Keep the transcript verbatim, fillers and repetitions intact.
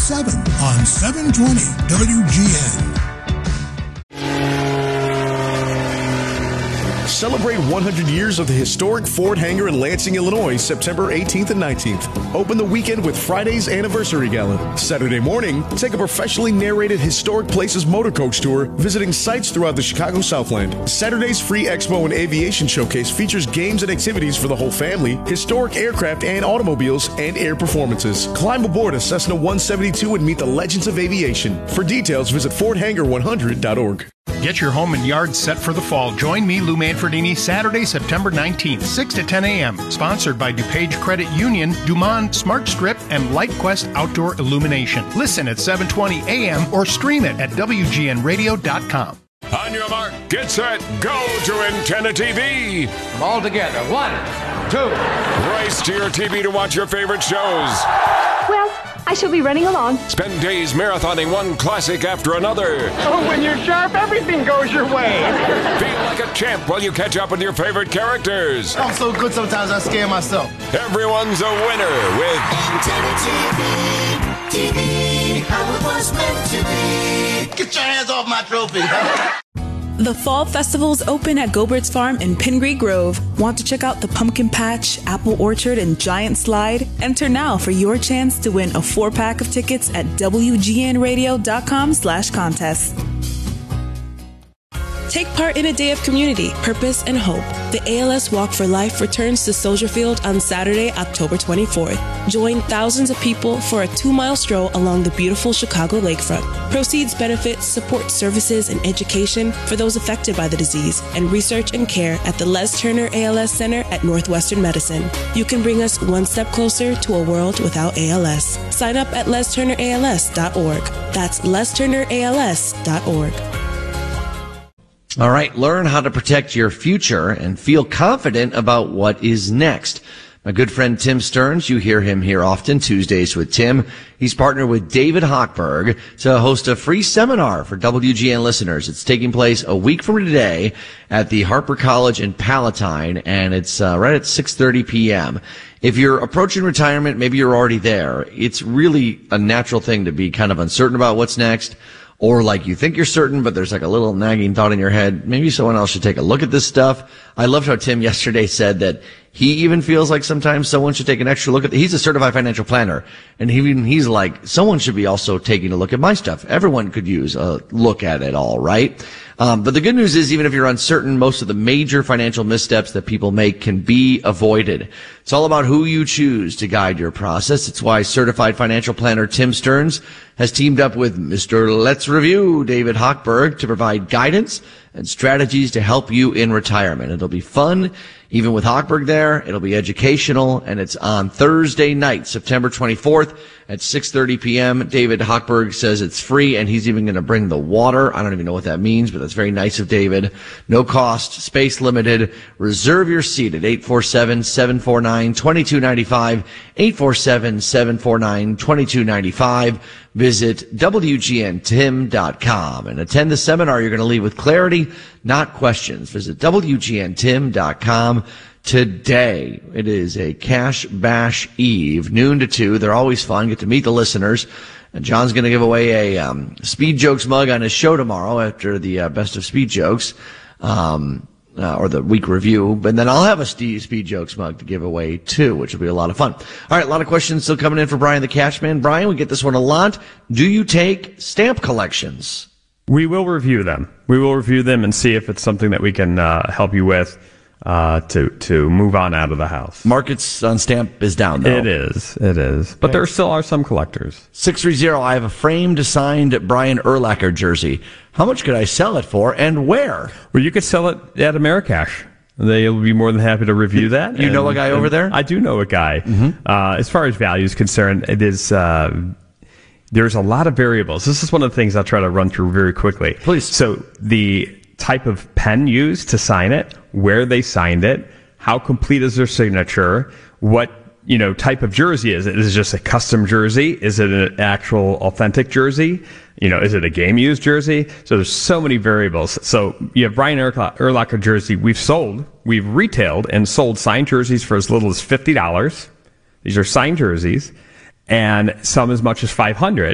seven on seven twenty W G N. Celebrate one hundred years of the historic Ford hangar in Lansing, Illinois, September eighteenth and nineteenth. Open the weekend with Friday's Anniversary Gala. Saturday morning, take a professionally narrated Historic Places motor coach tour, visiting sites throughout the Chicago Southland. Saturday's free Expo and Aviation Showcase features games and activities for the whole family, historic aircraft and automobiles, and air performances. Climb aboard a Cessna one seventy-two and meet the legends of aviation. For details, visit ford hangar one hundred dot org. Get your home and yard set for the fall. Join me, Lou Manfredini, Saturday, September nineteenth, six to ten a.m. Sponsored by DuPage Credit Union, Dumont Smart Strip, and LightQuest Outdoor Illumination. Listen at seven twenty a.m. or stream it at W G N radio dot com. On your mark, get set, go to Antenna T V. All together. One, two. Race to your T V to watch your favorite shows. Well, I shall be running along. Spend days marathoning one classic after another. Oh, when you're sharp, everything goes your way. Feel like a champ while you catch up with your favorite characters. I'm so good sometimes I scare myself. Everyone's a winner with Antenna T V. T V, how it was meant to be. Get your hands off my trophy. The fall festival's open at Gobert's Farm in Pingree Grove. Want to check out the Pumpkin Patch, Apple Orchard, and Giant Slide? Enter now for your chance to win a four-pack of tickets at W G N radio dot com slash contest. Take part in a day of community, purpose, and hope. The A L S Walk for Life returns to Soldier Field on Saturday, October twenty-fourth. Join thousands of people for a two-mile stroll along the beautiful Chicago lakefront. Proceeds benefit support services and education for those affected by the disease and research and care at the Les Turner A L S Center at Northwestern Medicine. You can bring us one step closer to a world without A L S. Sign up at les turner A L S dot org. That's les turner A L S dot org. All right, learn how to protect your future and feel confident about what is next. My good friend Tim Stearns, you hear him here often, Tuesdays with Tim. He's partnered with David Hochberg to host a free seminar for W G N listeners. It's taking place a week from today at the Harper College in Palatine, and it's uh, right at six thirty p.m. If you're approaching retirement, maybe you're already there. It's really a natural thing to be kind of uncertain about what's next. Or like you think you're certain, but there's like a little nagging thought in your head. Maybe someone else should take a look at this stuff. I loved how Tim yesterday said that he even feels like sometimes someone should take an extra look at it. He's a certified financial planner. And he, even he's like, someone should be also taking a look at my stuff. Everyone could use a look at it all, right? Um, but the good news is, even if you're uncertain, most of the major financial missteps that people make can be avoided. It's all about who you choose to guide your process. It's why certified financial planner Tim Stearns has teamed up with Mister Let's Review, David Hochberg, to provide guidance and strategies to help you in retirement. It'll be fun, even with Hochberg there. It'll be educational, and it's on Thursday night, September twenty-fourth at six thirty p.m. David Hochberg says it's free, and he's even going to bring the water. I don't even know what that means, but that's very nice of David. No cost, space limited. Reserve your seat at eight four seven, seven four nine, two two nine five, eight four seven, seven four nine, two two nine five. Visit W G N tim dot com and attend the seminar. You're going to leave with clarity, not questions. Visit W G N tim dot com today. It is a Cash Bash Eve, noon to two. They're always fun. Get to meet the listeners. And John's going to give away a um, Speed Jokes mug on his show tomorrow after the uh, Best of Speed Jokes. Um Uh, or the week review, but then I'll have a Steve Speed Jokes mug to give away too, which will be a lot of fun. All right, a lot of questions still coming in for Brian the Cashman. Brian, we get this one a lot. Do you take stamp collections? We will review them. We will review them and see if it's something that we can uh, help you with uh, to to move on out of the house. Markets on stamp is down, though. It is. It is. But there still are some collectors. six three zero, I have a framed signed Brian Urlacher jersey. How much could I sell it for, and where? Well, you could sell it at Americash. They'll be more than happy to review that. You and, know a guy over there? I do know a guy. Mm-hmm. Uh, as far as value is concerned, it is uh, there's a lot of variables. This is one of the things I'll try to run through very quickly. Please. So the type of pen used to sign it, where they signed it, how complete is their signature, what you know type of jersey is it? Is it just a custom jersey? Is it an actual authentic jersey? You know, is it a game-used jersey? So there's so many variables. So you have Brian Urlacher jersey. We've sold, we've retailed and sold signed jerseys for as little as fifty dollars. These are signed jerseys, and some as much as five hundred